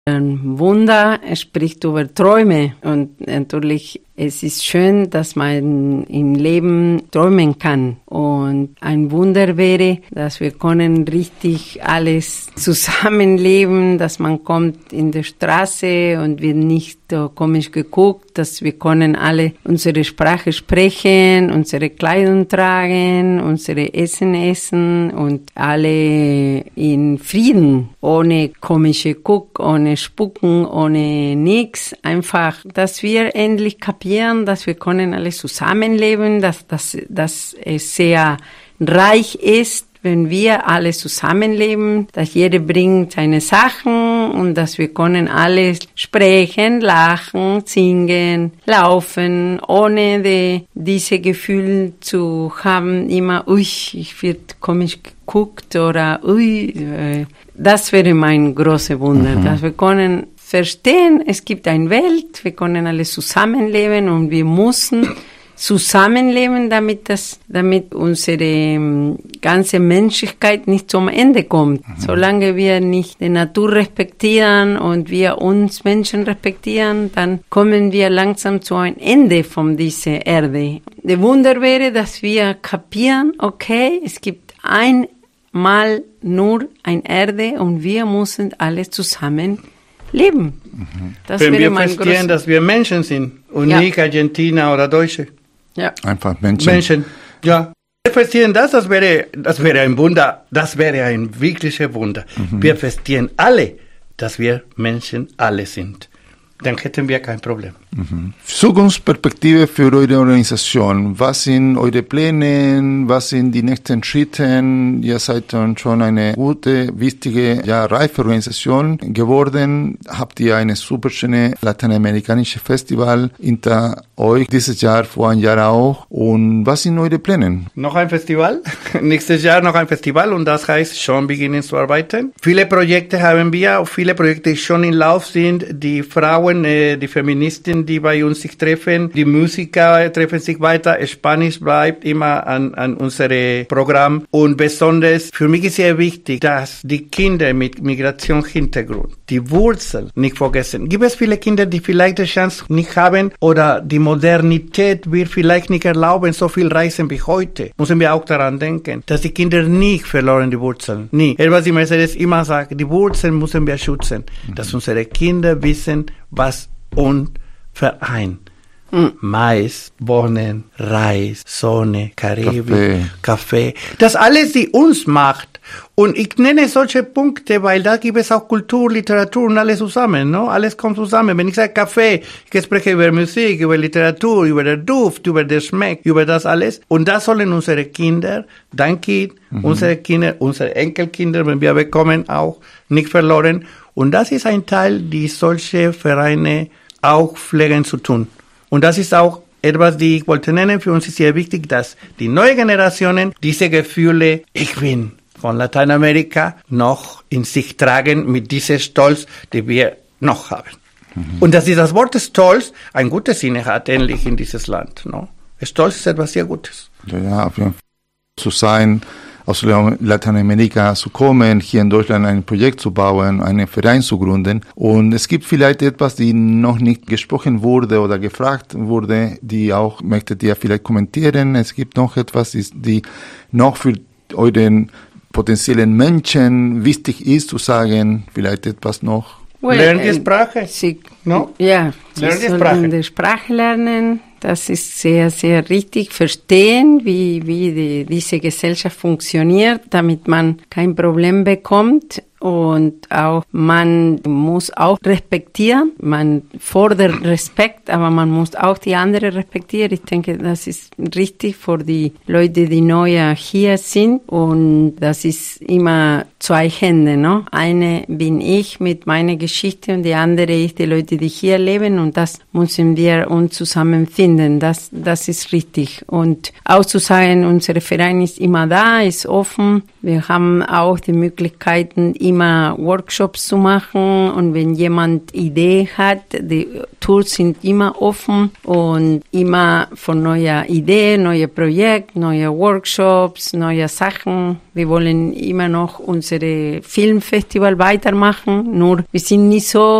Ein Wunder spricht über Träume und natürlich es ist schön, dass man im Leben träumen kann. Und ein Wunder wäre, dass wir können richtig alles zusammenleben, dass man kommt in der Straße und wird nicht komisch geguckt, dass wir können alle unsere Sprache sprechen, unsere Kleidung tragen, unsere Essen essen und alle in Frieden, ohne komische Guck, ohne Spucken, ohne nix. Einfach, dass wir endlich kapieren, dass wir können alle zusammenleben, dass es sehr reich ist, wenn wir alle zusammenleben, dass jeder bringt seine Sachen und dass wir können alle sprechen, lachen, singen, laufen, ohne diese Gefühl zu haben, immer, ich werde komisch geguckt oder, das wäre mein großes Wunder, dass wir können verstehen, es gibt eine Welt, wir können alle zusammenleben und wir müssen zusammenleben, damit unsere ganze Menschlichkeit nicht zum Ende kommt. Solange wir nicht die Natur respektieren und wir uns Menschen respektieren, dann kommen wir langsam zu einem Ende von dieser Erde. Der Wunder wäre, dass wir kapieren, okay, es gibt einmal nur eine Erde und wir müssen alle zusammen leben. Wenn wir verstehen, dass wir Menschen sind und nicht Argentinier oder Deutsche. Ja. Einfach Menschen. Ja. Wir verstehen das wäre ein Wunder, das wäre ein wirkliches Wunder. Wir verstehen alle, dass wir Menschen alle sind. Dann hätten wir kein Problem. Zukunftsperspektive für eure Organisation. Was sind eure Pläne? Was sind die nächsten Schritte? Ihr seid dann schon eine gute, wichtige, reife Organisation geworden. Habt ihr eine super schöne lateinamerikanische Festival hinter euch dieses Jahr, vor einem Jahr auch. Und was sind eure Pläne? Noch ein Festival. Nächstes Jahr noch ein Festival und das heißt schon beginnen zu arbeiten. Viele Projekte haben wir, viele Projekte schon in Lauf sind. Die Frauen, die Feministen, die bei uns sich treffen, die Musiker treffen sich weiter. Spanisch bleibt immer an unserem Programm. Und besonders für mich ist sehr wichtig, dass die Kinder mit Migrationshintergrund die Wurzeln nicht vergessen. Gibt es viele Kinder, die vielleicht die Chance nicht haben oder die Modernität wird vielleicht nicht erlauben, so viel reisen wie heute. Müssen wir auch daran denken, dass die Kinder nicht verloren die Wurzeln. Nie. Was die Mercedes immer sagt, die Wurzeln müssen wir schützen. Dass unsere Kinder wissen, was uns vereint. Mais, Bohnen, Reis, Sonne, Karibik, Kaffee. Das alles, die uns macht. Und ich nenne solche Punkte, weil da gibt es auch Kultur, Literatur und alles zusammen, no? Alles kommt zusammen. Wenn ich sage Kaffee, ich spreche über Musik, über Literatur, über den Duft, über den Geschmack, über das alles. Und das sollen unsere Kinder, dein Kind, unsere Kinder, unsere Enkelkinder, wenn wir bekommen, auch nicht verloren. Und das ist ein Teil, die solche Vereine auch pflegen zu tun. Und das ist auch etwas, die ich wollte nennen. Für uns ist sehr wichtig, dass die neuen Generationen diese Gefühle, ich bin von Lateinamerika, noch in sich tragen mit diesem Stolz, den wir noch haben. Und dass das Wort Stolz ein gutes Sinne hat, ähnlich in dieses Land. No? Stolz ist etwas sehr Gutes. Ja, auf jeden Fall zu sein, aus Lateinamerika zu kommen, hier in Deutschland ein Projekt zu bauen, einen Verein zu gründen. Und es gibt vielleicht etwas, die noch nicht gesprochen wurde oder gefragt wurde, die auch möchtet ihr vielleicht kommentieren. Es gibt noch etwas, die noch für euren potenziellen Menschen wichtig ist zu sagen, vielleicht etwas noch. Lernen die Sprache. No? Ja, sie sollen die Sprache lernen. Das ist sehr, sehr richtig. Verstehen, wie diese Gesellschaft funktioniert, damit man kein Problem bekommt. Und auch, man muss auch respektieren. Man fordert Respekt, aber man muss auch die anderen respektieren. Ich denke, das ist richtig für die Leute, die neu hier sind. Und das ist immer zwei Hände, no? Eine bin ich mit meiner Geschichte und die andere ist die Leute, die hier leben. Und das müssen wir uns zusammenfinden. Das ist richtig. Und auch zu sagen, unser Verein ist immer da, ist offen. Wir haben auch die Möglichkeiten, immer Workshops zu machen und wenn jemand Idee hat, die Tools sind immer offen und immer von neuer Idee, neue Projekte, neue Workshops, neue Sachen. Wir wollen immer noch unsere Filmfestival weitermachen, nur wir sind nicht so